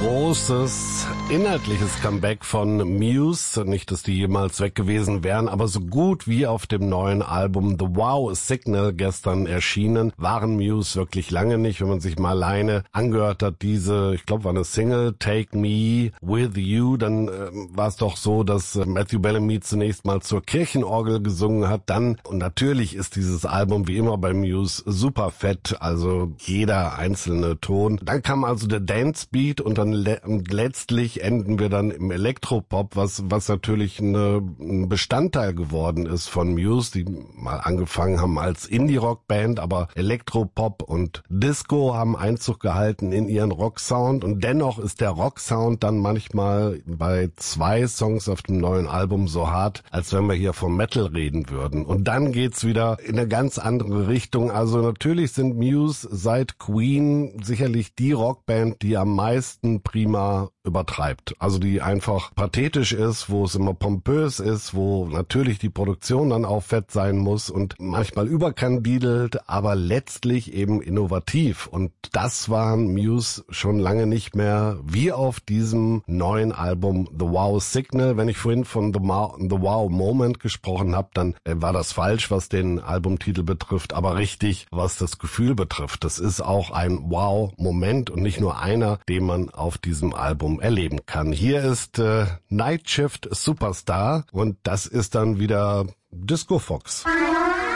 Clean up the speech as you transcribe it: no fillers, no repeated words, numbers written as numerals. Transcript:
Großes inhaltliches Comeback von Muse. Nicht, dass die jemals weg gewesen wären, aber so gut wie auf dem neuen Album The Wow Signal gestern erschienen, waren Muse wirklich lange nicht. Wenn man sich mal alleine angehört hat, diese, ich glaube, war eine Single, Take Me With You, dann war es doch so, dass Matthew Bellamy zunächst mal zur Kirchenorgel gesungen hat. Dann, und natürlich ist dieses Album wie immer bei Muse super fett, also jeder einzelne Ton. Dann kam also der Dance Beat und dann letztlich enden wir dann im Elektropop, was natürlich ein Bestandteil geworden ist von Muse, die mal angefangen haben als Indie-Rock-Band, aber Elektropop und Disco haben Einzug gehalten in ihren Rock-Sound und dennoch ist der Rock-Sound dann manchmal bei 2 Songs auf dem neuen Album so hart, als wenn wir hier vom Metal reden würden. Und dann geht's wieder in eine ganz andere Richtung. Also natürlich sind Muse seit Queen sicherlich die Rockband, die am meisten prima übertreibt. Also die einfach pathetisch ist, wo es immer pompös ist, wo natürlich die Produktion dann auch fett sein muss und manchmal überkandidelt, aber letztlich eben innovativ. Und das waren Muse schon lange nicht mehr, wie auf diesem neuen Album The Wow Signal. Wenn ich vorhin von The Wow Moment gesprochen habe, dann war das falsch, was den Albumtitel betrifft, aber richtig, was das Gefühl betrifft. Das ist auch ein Wow-Moment und nicht nur einer, den man auf diesem Album erleben kann. Hier ist Night Shift Superstar und das ist dann wieder Disco Fox.